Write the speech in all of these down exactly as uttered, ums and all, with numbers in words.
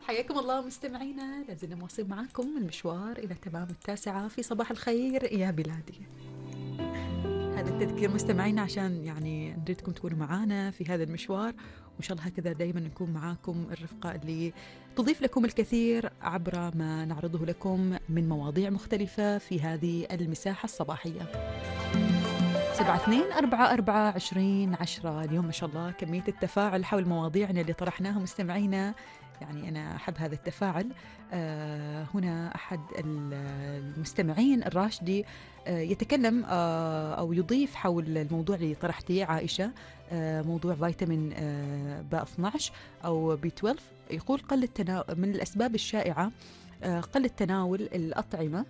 حياكم الله مستمعينا، لازلنا مواصلين معاكم المشوار إلى تمام التاسعة في صباح الخير يا بلادي. هذا التذكير مستمعينا عشان يعني نريدكم تكونوا معانا في هذا المشوار، وإن شاء الله هكذا دايما نكون معاكم الرفقة اللي تضيف لكم الكثير عبر ما نعرضه لكم من مواضيع مختلفة في هذه المساحة الصباحية. سبعة اثنين أربعة أربعة عشرين عشرة. اليوم ما شاء الله كمية التفاعل حول مواضيعنا اللي طرحناها مستمعينا، يعني أنا أحب هذا التفاعل. آه هنا أحد المستمعين الراشدي آه يتكلم آه أو يضيف حول الموضوع اللي طرحتيه عائشة، آه موضوع فيتامين آه ب اثنا عشر أو بي اثنا عشر. يقول قل التنا... من الأسباب الشائعة آه قل التناول الأطعمة،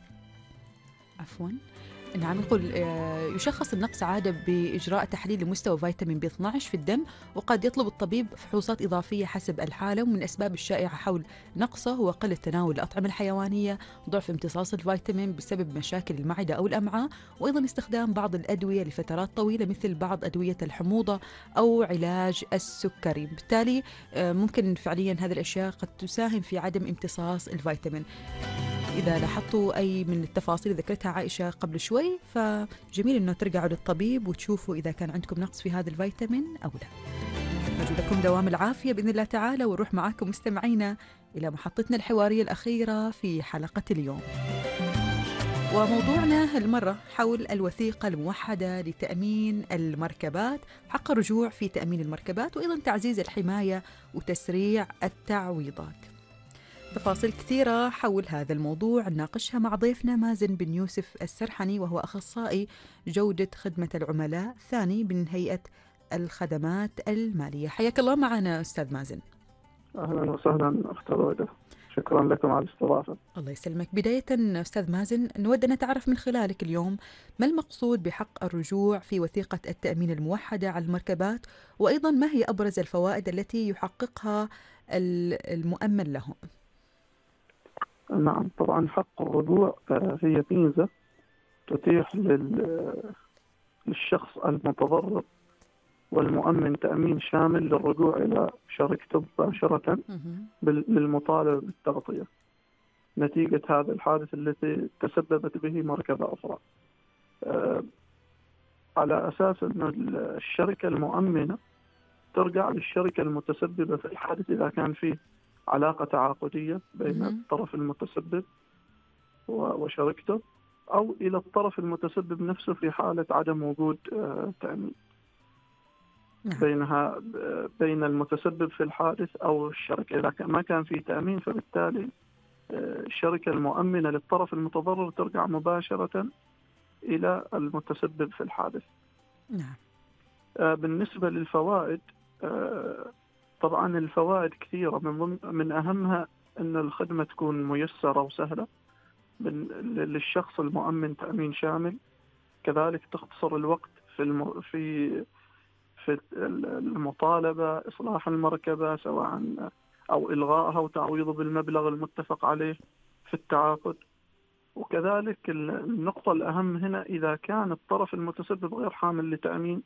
عفواً نعم. يقول آه، يشخص النقص عادة بإجراء تحليل لمستوى فيتامين بي اثنا عشر في الدم، وقد يطلب الطبيب فحوصات إضافية حسب الحالة. ومن الأسباب الشائعة حول نقصه هو قلة تناول الأطعمة الحيوانية، ضعف امتصاص الفيتامين بسبب مشاكل المعدة أو الأمعاء، وأيضا استخدام بعض الأدوية لفترات طويلة مثل بعض أدوية الحموضة أو علاج السكري. بالتالي آه، ممكن فعليا هذه الأشياء قد تساهم في عدم امتصاص الفيتامين. إذا لاحظتوا أي من التفاصيل ذكرتها عائشة قبل شوي، فجميل أنه ترجعوا للطبيب وتشوفوا إذا كان عندكم نقص في هذا الفيتامين أو لا. نرجو لكم دوام العافية بإذن الله تعالى، ونروح معاكم مستمعينا إلى محطتنا الحوارية الأخيرة في حلقة اليوم. وموضوعنا هالمرة حول الوثيقة الموحدة لتأمين المركبات، حق الرجوع في تأمين المركبات، وأيضا تعزيز الحماية وتسريع التعويضات. تفاصيل كثيرة حول هذا الموضوع نناقشها مع ضيفنا مازن بن يوسف السرحني، وهو أخصائي جودة خدمة العملاء ثاني من هيئة الخدمات المالية. حياك الله معنا أستاذ مازن. أهلا وسهلا أخت رويدة، شكرا لكم على الاستضافة. الله يسلمك. بداية أستاذ مازن، نود أن نتعرف من خلالك اليوم ما المقصود بحق الرجوع في وثيقة التأمين الموحدة على المركبات، وأيضا ما هي أبرز الفوائد التي يحققها المؤمن لهم؟ نعم، طبعا حق الرجوع هي ميزة تتيح للشخص المتضرر والمؤمن تأمين شامل للرجوع إلى شركته مباشرة للمطالبة بالتغطية نتيجة هذا الحادث التي تسببت به مركبة أخرى، على أساس أن الشركة المؤمنة ترجع للشركة المتسببة في الحادث إذا كان فيه علاقة تعاقدية بين الطرف المتسبب وشركته، أو إلى الطرف المتسبب نفسه في حالة عدم وجود تأمين بينها بين المتسبب في الحادث أو الشركة. إذا ما كان فيه تأمين فبالتالي الشركة المؤمنة للطرف المتضرر ترجع مباشرة إلى المتسبب في الحادث. نعم. بالنسبة للفوائد، طبعا الفوائد كثيرة، من ضمن من أهمها أن الخدمة تكون ميسرة وسهلة للشخص المؤمن تأمين شامل، كذلك تختصر الوقت في الم... في في المطالبة إصلاح المركبة سواء أو إلغائها وتعويضه بالمبلغ المتفق عليه في التعاقد. وكذلك النقطة الأهم هنا إذا كان الطرف المتسبب غير حامل لتأمين،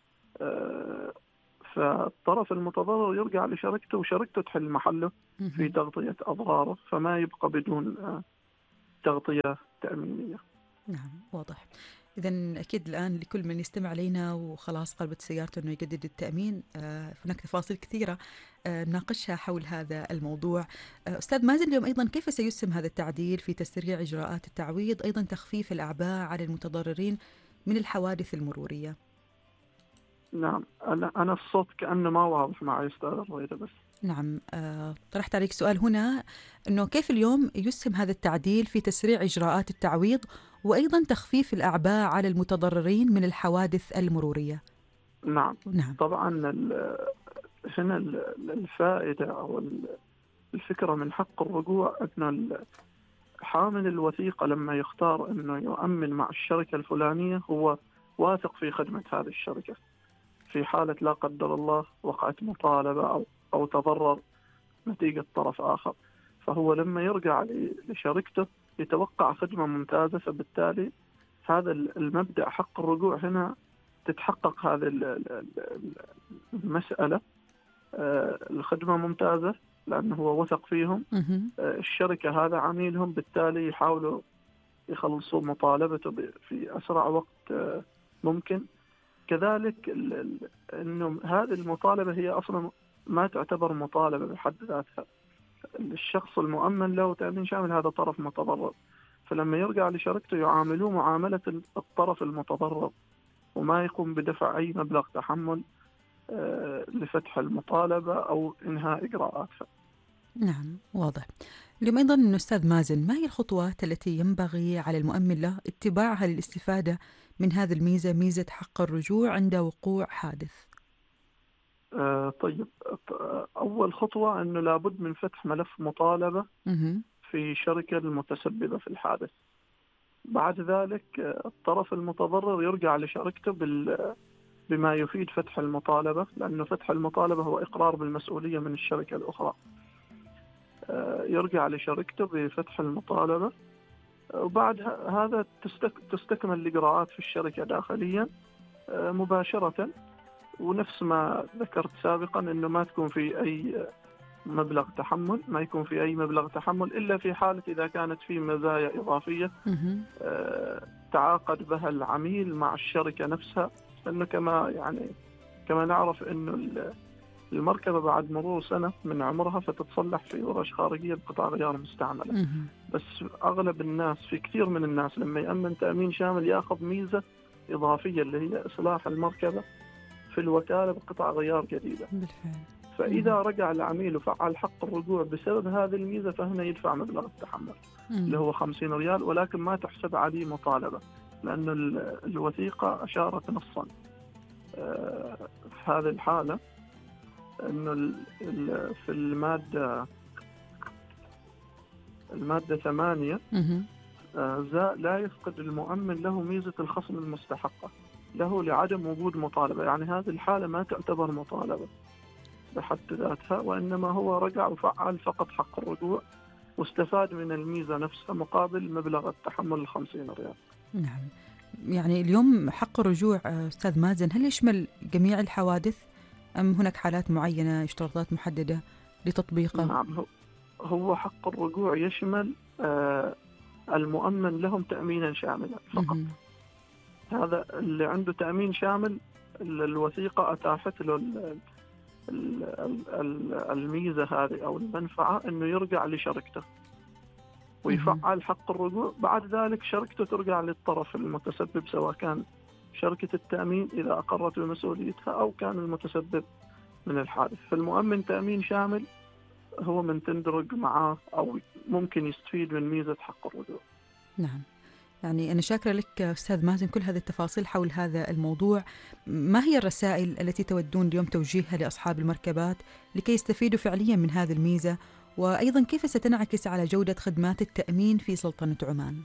فالطرف المتضرر يرجع لشركته وشركته تحل محله في تغطية أضراره، فما يبقى بدون تغطية تأمينية. نعم، واضح. إذن أكيد الآن لكل من يستمع علينا وخلاص قلبت سيارته أنه يجدد التأمين، آه هناك تفاصيل كثيرة آه نناقشها حول هذا الموضوع. آه أستاذ مازن، اليوم أيضا كيف سيسهم هذا التعديل في تسريع إجراءات التعويض، أيضا تخفيف الأعباء على المتضررين من الحوادث المرورية؟ نعم، أنا أنا الصوت كأنه ما واضح معي أستاذ رويدة. بس نعم، آه، طرحت عليك سؤال هنا أنه كيف اليوم يسهم هذا التعديل في تسريع إجراءات التعويض وأيضا تخفيف الأعباء على المتضررين من الحوادث المرورية؟ نعم, نعم. طبعا هنا الفائدة أو الفكرة من حق الرجوع أن حامل الوثيقة لما يختار أنه يؤمن مع الشركة الفلانية هو واثق في خدمة هذه الشركة في حالة لا قدر الله وقعت مطالبة أو أو تضرر نتيجة طرف آخر، فهو لما يرجع لشركته يتوقع خدمة ممتازة، فبالتالي هذا المبدأ حق الرجوع هنا تتحقق هذه المسألة، الخدمة ممتازة لأنه هو وثق فيهم. مهم. آه، الشركة هذا عميلهم، بالتالي يحاولوا يخلصوا مطالبته ب- في أسرع وقت آه، ممكن. كذلك ال- ال- إنه هذه المطالبة هي أصلا ما تعتبر مطالبة بحد ذاتها. الشخص المؤمن له تأمين شامل هذا طرف متضرر، فلما يرجع لشركته يعاملوه معاملة الطرف المتضرر، وما يقوم بدفع أي مبلغ تحمل آه، لفتح المطالبة أو إنهاء إجراءاتها. نعم، واضح. اليوم أيضا أن أستاذ مازن، ما هي الخطوات التي ينبغي على المؤمن له اتباعها للاستفادة من هذه الميزة، ميزة حق الرجوع عند وقوع حادث؟ آه، طيب، آه، أول خطوة أنه لابد من فتح ملف مطالبة مهم. في شركة المتسببة في الحادث. بعد ذلك آه، الطرف المتضرر يرجع لشركته بال- بما يفيد فتح المطالبة، لأنه فتح المطالبة هو إقرار بالمسؤولية من الشركة الأخرى. آه، يرجع لشركته بفتح المطالبة، وبعد ه- هذا تستك- تستكمل الإجراءات في الشركة داخليا آه، مباشرة. ونفس ما ذكرت سابقا أنه ما تكون في أي مبلغ تحمل، ما يكون في أي مبلغ تحمل إلا في حالة إذا كانت في مزايا إضافية مهم. آه، تعاقد بها العميل مع الشركة نفسها. لأنه كما يعني كما نعرف أنه ال- المركبة بعد مرور سنة من عمرها فتتصلح في ورش خارجية بقطع غيار مستعملة. مهم. بس أغلب الناس، في كثير من الناس، لما يأمن تأمين شامل يأخذ ميزة إضافية اللي هي إصلاح المركبة في الوكالة بقطع غيار جديدة. بالفعل. فإذا مهم. رجع العميل وفعل حق الرجوع بسبب هذه الميزة، فهنا يدفع مبلغ التحمل اللي مم. هو خمسين ريال، ولكن ما تحسب عليه مطالبة، لأن ال- الوثيقة أشارت نصا آه، في هذه الحالة أنه ال- ال- في المادة المادة ثمانية مهم. آه، ذا لا يفقد المؤمن له ميزة الخصم المستحقة له لعدم وجود مطالبة. يعني هذه الحالة ما تعتبر مطالبة بحد ذاتها، وإنما هو رجع وفعل فقط حق الرجوع واستفاد من الميزة نفسها مقابل مبلغ التحمل الخمسين ريال. نعم، يعني اليوم حق الرجوع آه، أستاذ مازن، هل يشمل جميع الحوادث أم هناك حالات معينة، اشتراطات محددة لتطبيقه؟ نعم، هو هو حق الرجوع يشمل آه، المؤمن لهم تأمينا شاملا فقط. مهم. هذا اللي عنده تأمين شامل، ال- الوثيقة أتاحت له ال- ال- ال- ال- الميزة هذه أو المنفعة أنه يرجع لشركته مهم. ويفعل حق الرجوع. بعد ذلك شركته ترجع للطرف المتسبب، سواء كان شركة التأمين إذا أقرت بمسؤوليتها أو كان المتسبب من الحادث. فالمؤمن تأمين شامل هو من تندرج معاه أو ممكن يستفيد من ميزة حق الرجوع. نعم، يعني أنا شاكرة لك أستاذ مازن كل هذه التفاصيل حول هذا الموضوع. ما هي الرسائل التي تودون اليوم توجيهها لأصحاب المركبات لكي يستفيدوا فعليا من هذه الميزة، وأيضا كيف ستنعكس على جودة خدمات التأمين في سلطنة عمان؟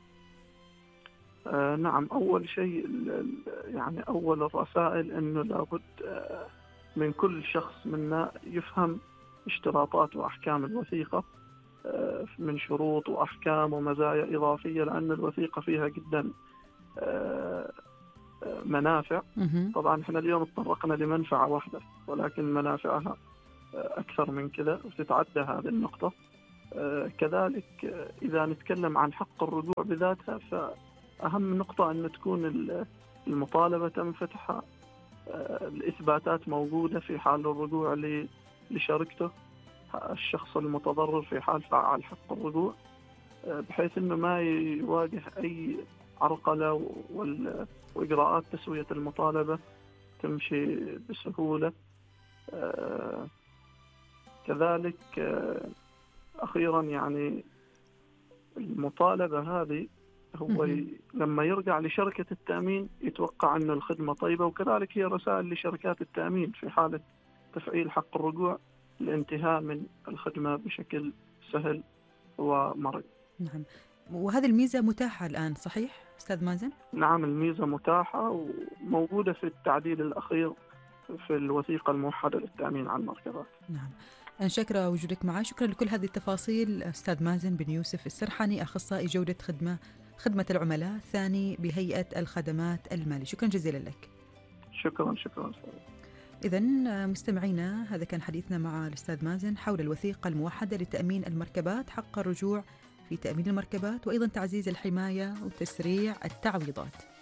آه نعم، أول شيء ال- ال- يعني أول الرسائل أنه لابد آه من كل شخص منا يفهم اشتراطات وأحكام الوثيقة آه من شروط وأحكام ومزايا إضافية، لأن الوثيقة فيها جدا آه آه، منافع. مهم. طبعا احنا اليوم تطرقنا لمنفعة واحدة، ولكن منافعها آه، أكثر من كذا وتتعدى هذه النقطة. آه، كذلك آه، إذا نتكلم عن حق الرجوع بذاتها، فأهم نقطة أن تكون ال- المطالبة تم فتحها، آه، الإثباتات موجودة في حال الرجوع ل- لشركته الشخص المتضرر في حال فعل حق الرجوع، آه، بحيث أنه ما يواجه أي عرقلة، وال- وإجراءات تسوية المطالبة تمشي بسهولة. آه، كذلك آه، أخيرا يعني المطالبة هذه هو مهم. ي... لما يرجع لشركة التأمين يتوقع أن الخدمة طيبة. وكذلك هي رسائل لشركات التأمين في حالة تفعيل حق الرجوع الانتهاء من الخدمة بشكل سهل ومرن. نعم، وهذه الميزة متاحة الآن صحيح أستاذ مازن؟ نعم، الميزة متاحة وموجودة في التعديل الأخير في الوثيقة الموحدة للتأمين على المركبات. نعم، أنا شاكرة وجودك معي. شكرا لكل هذه التفاصيل أستاذ مازن بن يوسف السرحاني، أخصائي جودة خدمة خدمة العملاء الثاني بهيئة الخدمات المالية. شكرا جزيلا لك. شكرا شكرا. إذن مستمعينا، هذا كان حديثنا مع الأستاذ مازن حول الوثيقة الموحدة لتأمين المركبات، حق الرجوع في تأمين المركبات، وأيضا تعزيز الحماية وتسريع التعويضات.